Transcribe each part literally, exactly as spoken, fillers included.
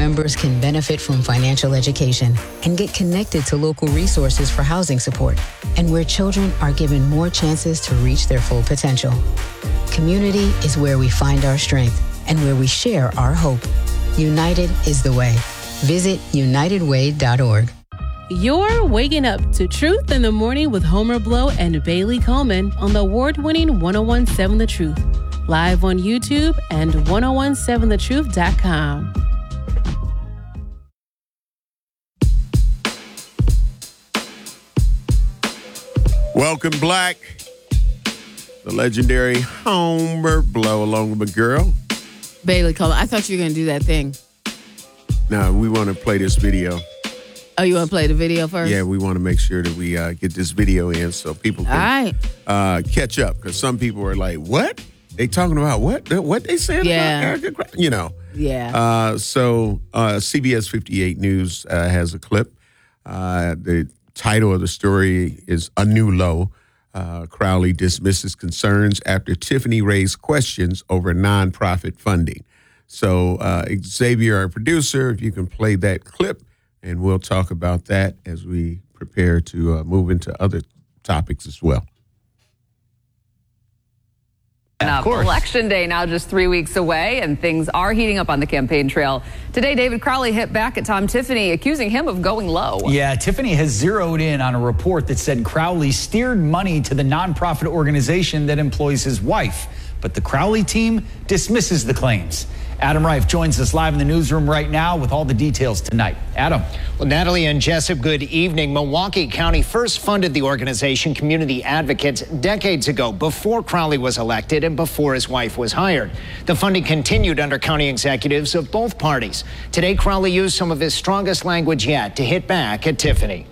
members can benefit from financial education and get connected to local resources for housing support, and where children are given more chances to reach their full potential. Community is where we find our strength and where we share our hope. United is the way. Visit united way dot org. You're waking up to Truth in the Morning with Homer Blow and Bailey Coleman on the award-winning ten seventeen The Truth. Live on YouTube and ten seventeen the truth dot com. Welcome, Black. The legendary Homer Blow along with my girl. Bailey Coleman, I thought you were going to do that thing. No, we want to play this video. Oh, you want to play the video first? Yeah, we want to make sure that we uh, get this video in so people can All right. uh, catch up. Because some people are like, what? They talking about what? What they said Yeah. about Erica Cra-" You know. Yeah. Uh, so uh, C B S fifty-eight News uh, has a clip. Uh, the title of the story is A New Low. Uh, Crowley dismisses concerns after Tiffany raised questions over nonprofit funding. So uh, Xavier, our producer, if you can play that clip, and we'll talk about that as we prepare to uh, move into other topics as well. Up. Election day now just three weeks away, and things are heating up on the campaign trail. Today, David Crowley hit back at Tom Tiffany, accusing him of going low. Yeah, Tiffany has zeroed in on a report that said Crowley steered money to the nonprofit organization that employs his wife. But the Crowley team dismisses the claims. Adam Reif joins us live in the newsroom right now with all the details tonight. Adam. Well, Natalie and Jessup, good evening. Milwaukee County first funded the organization Community Advocates decades ago, before Crowley was elected and before his wife was hired. The funding continued under county executives of both parties. Today, Crowley used some of his strongest language yet to hit back at Tiffany.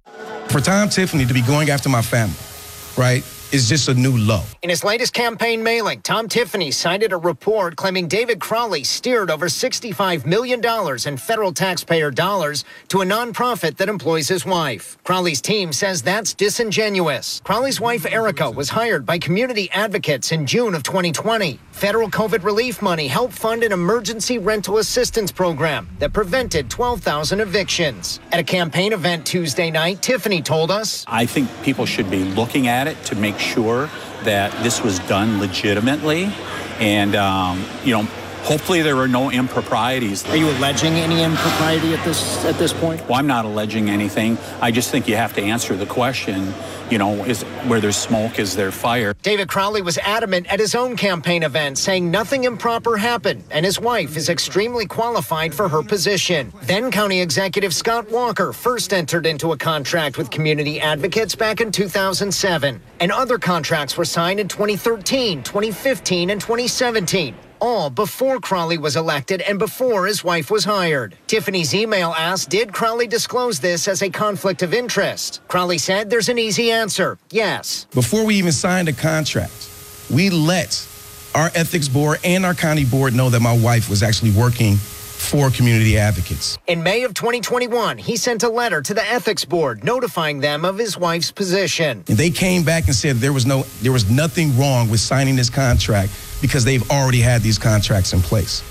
For Tom Tiffany to be going after my family, right, is just a new low. In his latest campaign mailing, Tom Tiffany cited a report claiming David Crowley steered over sixty-five million dollars in federal taxpayer dollars to a nonprofit that employs his wife. Crowley's team says that's disingenuous. Crowley's wife, Erica, was hired by Community Advocates in June of twenty twenty. Federal COVID relief money helped fund an emergency rental assistance program that prevented twelve thousand evictions. At a campaign event Tuesday night, Tiffany told us, I think people should be looking at it to make sure that this was done legitimately, and um, you know, hopefully there were no improprieties. Are you alleging any impropriety at this at this point? Well, I'm not alleging anything. I just think you have to answer the question, you know, is where there's smoke, is there fire? David Crowley was adamant at his own campaign event, saying nothing improper happened, and his wife is extremely qualified for her position. Then County Executive Scott Walker first entered into a contract with Community Advocates back in two thousand seven, and other contracts were signed in twenty thirteen, twenty fifteen, and twenty seventeen. All before Crowley was elected and before his wife was hired. Tiffany's email asked, did Crowley disclose this as a conflict of interest? Crowley said there's an easy answer, yes. Before we even signed a contract, we let our ethics board and our county board know that my wife was actually working for Community Advocates. In May of twenty twenty-one, he sent a letter to the ethics board notifying them of his wife's position. And they came back and said there was no, there was nothing wrong with signing this contract because they've already had these contracts in place.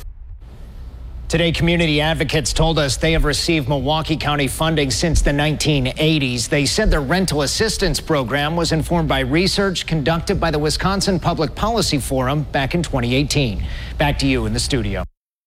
Today, Community Advocates told us they have received Milwaukee County funding since the nineteen eighties. They said their rental assistance program was informed by research conducted by the Wisconsin Public Policy Forum back in twenty eighteen. Back to you in the studio.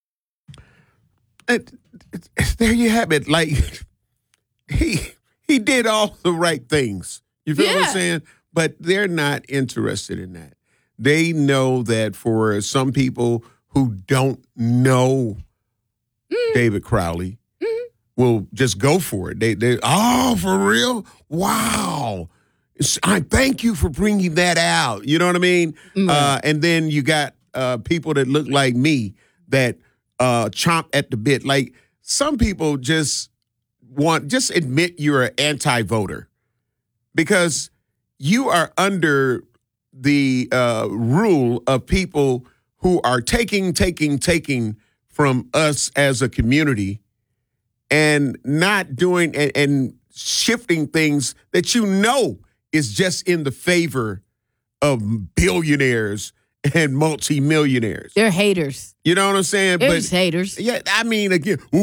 It, it, it, there you have it. Like, he he did all the right things. You feel Yeah. what I'm saying? But they're not interested in that. They know that for some people who don't know mm. David Crowley, mm. will just go for it. They, they, oh, for real? Wow. It's, I thank you for bringing that out. You know what I mean? Mm. Uh, and then you got uh, people that look like me that uh, chomp at the bit. Like, some people just want, just admit you're an anti-voter because you are under the uh, rule of people who are taking, taking, taking from us as a community and not doing and, and shifting things that you know is just in the favor of billionaires and multimillionaires. They're haters. You know what I'm saying? They're but just haters. Yeah, I mean, again,